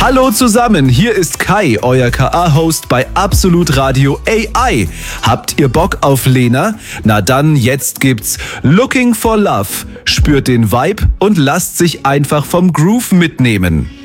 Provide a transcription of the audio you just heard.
Hallo zusammen, hier ist Kai, euer KA-Host bei Absolut Radio AI. Habt ihr Bock auf Lena? Na dann, jetzt gibt's Looking for Love. Spürt den Vibe und lasst sich einfach vom Groove mitnehmen.